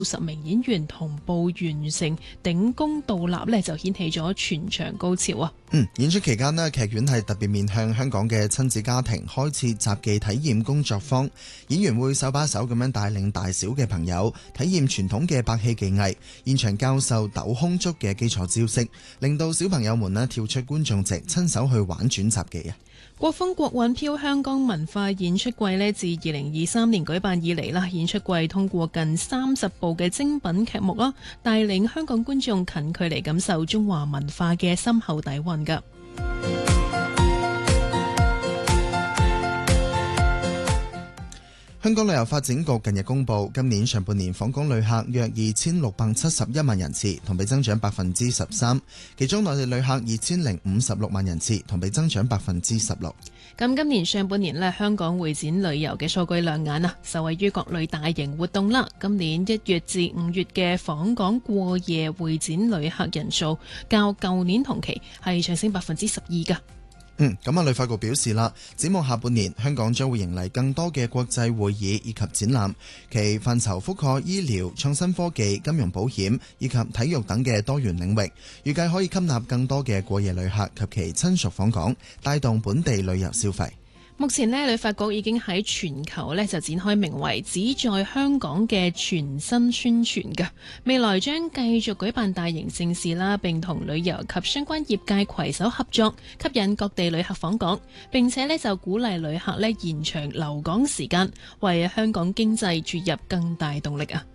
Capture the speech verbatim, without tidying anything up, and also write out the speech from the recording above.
十名演員同步完成頂功倒立呢，就掀起咗全場高潮啊！ 嗯，演出期間呢，劇院係特別面向香港嘅親子家庭開設雜技體驗工作坊，演員會手把手咁樣帶領大小嘅朋友體驗傳統嘅百戲技藝，現場教授抖空竹嘅基礎招式，令到小朋友們呢跳出觀眾席，親手去玩轉雜技啊！ 國風國韻飄香港文化演出季呢，自二零二三年舉辦以嚟啦，演出季通過近三十部嘅精品劇目啦，帶領香港觀眾近距離感受中華文化嘅深厚底蘊㗎。 香港旅遊發展局近日公布，今年上半年訪港旅客約二千六百七十一萬人次，同比增長百分之十三。其中內地旅客二千零五十六萬人次，同比增長百分之十六。 咁今年上半年呢，香港會展旅遊嘅數據亮眼啊，受惠於各類大型活動啦。今年一月至五月嘅訪港過夜會展旅客人數，較舊年同期係上升百分之十二噶。 嗯，咁啊，旅發局表示啦，展望下半年，香港將會迎嚟更多嘅國際會議以及展覽，其範疇覆蓋醫療、創新科技、金融保險以及體育等嘅多元領域，預計可以吸納更多嘅過夜旅客及其親屬訪港，帶動本地旅遊消費。 目前呢，旅發局已經喺全球呢就展開名為只在香港嘅全新宣傳嘅，未來將繼續舉辦大型盛事啦，並同旅遊及相關業界攜手合作，吸引各地旅客訪港，並且呢就鼓勵旅客呢延長留港時間，為香港經濟注入更大動力啊！